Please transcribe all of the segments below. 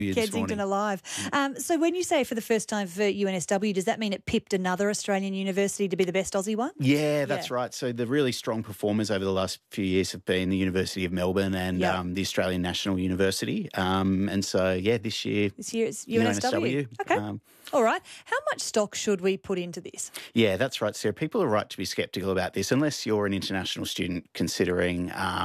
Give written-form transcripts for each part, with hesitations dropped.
this Kensington morning. alive. So when you say for the first time for UNSW, does that mean it pipped another Australian university to be the best Aussie one? Yeah, that's right. So the really strong performers over the last few years have been the University of Melbourne and the Australian National University. And so, this year... This year it's UNSW. Okay. All right. How much stock should we put into this? Yeah, that's right, Sarah. People are right to be sceptical about this unless you're an international student considering,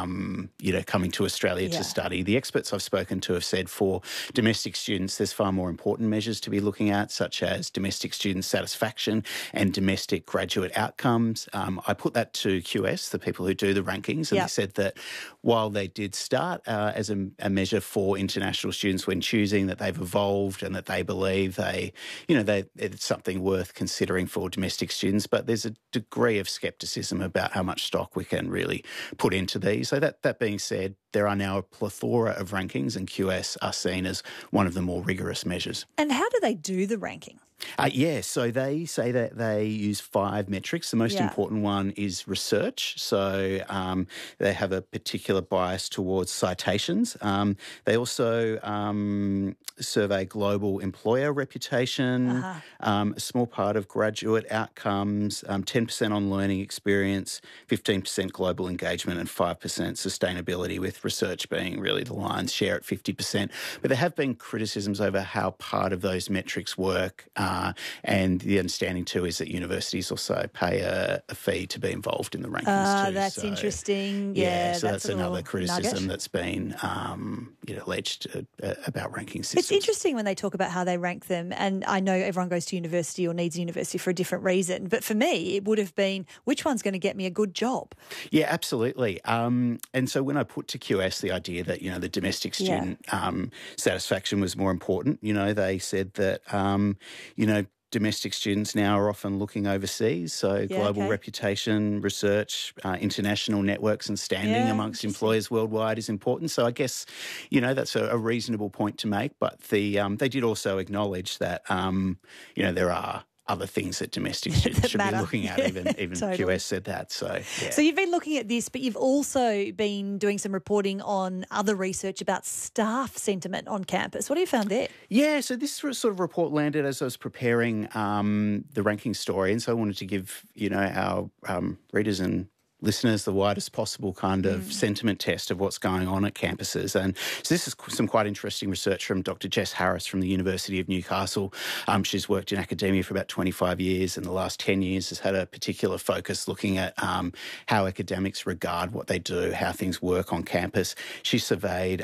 coming to Australia to study. The experts I've spoken to have said for domestic students, there's far more important measures to be looking at, such as domestic student satisfaction and domestic graduate outcomes. I put that to QS, the people who do the rankings, and they said that while they did start as a measure for international students when choosing, that they've evolved and that they believe it's something worth considering for domestic students, but there's a degree of scepticism about how much stock we can really put into these. So that being said, there are now a plethora of rankings, and QS are seen as one of the more rigorous measures. And how do they do the ranking? So they say that they use 5 metrics. The most important one is research. So they have a particular bias towards citations. They also survey global employer reputation, a small part of graduate outcomes, 10% on learning experience, 15% global engagement and 5% sustainability, with research being really the lion's share at 50%. But there have been criticisms over how part of those metrics work. And the understanding too is that universities also pay a fee to be about in the rankings too. That's interesting. So that's another criticism that's been alleged about ranking systems. It's interesting when they talk about how they rank them, and I know everyone goes to university or needs university for a different reason, but for me it would have been which one's going to get me a good job. Yeah, absolutely. And so when I put to QS the idea that the domestic student satisfaction was more important, they said that domestic students now are often looking overseas, so global reputation, research, international networks and standing amongst employers worldwide is important. So I guess, that's a reasonable point to make, but they did also acknowledge that, there are other things that domestic students should be looking at. Even totally. QS said that. So you've been looking at this, but you've also been doing some reporting on other research about staff sentiment on campus. What have you found there? Yeah, so this sort of report landed as I was preparing the ranking story, and so I wanted to give our readers and listeners the widest possible kind of sentiment test of what's going on at campuses. And so this is some quite interesting research from Dr. Jess Harris from the University of Newcastle. She's worked in academia for about 25 years, and the last 10 years has had a particular focus looking at how academics regard what they do, how things work on campus. She surveyed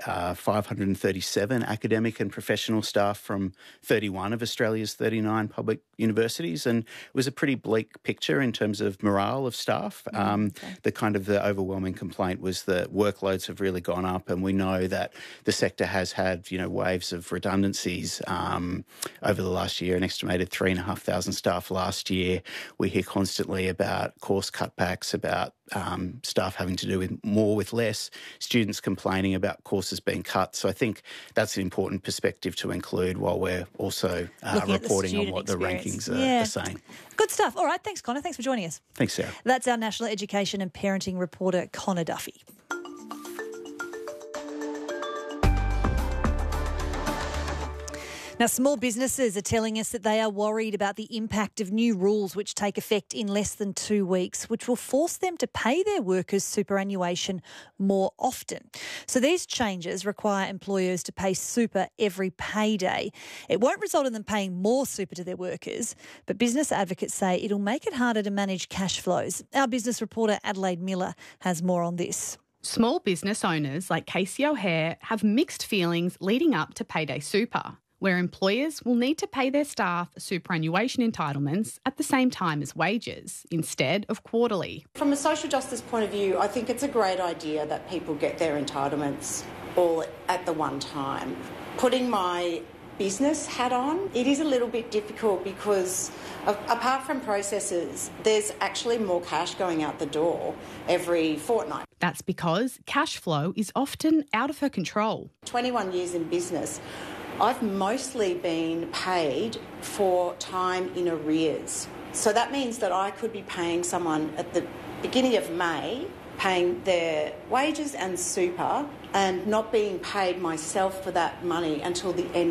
537 academic and professional staff from 31 of Australia's 39 public universities, and it was a pretty bleak picture in terms of morale of staff. The overwhelming complaint was that workloads have really gone up, and we know that the sector has had, waves of redundancies over the last year, an estimated 3,500 staff last year. We hear constantly about course cutbacks, about staff having to do with more with less, students complaining about courses being cut. So I think that's an important perspective to include while we're also reporting on what the rankings are saying. Good stuff. All right, thanks, Connor. Thanks for joining us. Thanks, Sarah. That's our National Education and Parenting reporter, Connor Duffy. Now, small businesses are telling us that they are worried about the impact of new rules which take effect in less than 2 weeks, which will force them to pay their workers superannuation more often. So these changes require employers to pay super every payday. It won't result in them paying more super to their workers, but business advocates say it'll make it harder to manage cash flows. Our business reporter Adelaide Miller has more on this. Small business owners like Casey O'Hare have mixed feelings leading up to Payday Super, where employers will need to pay their staff superannuation entitlements at the same time as wages, instead of quarterly. From a social justice point of view, I think it's a great idea that people get their entitlements all at the one time. Putting my business hat on, it is a little bit difficult because apart from processes, there's actually more cash going out the door every fortnight. That's because cash flow is often out of her control. 21 years in business, I've mostly been paid for time in arrears. So that means that I could be paying someone at the beginning of May, paying their wages and super and not being paid myself for that money until the end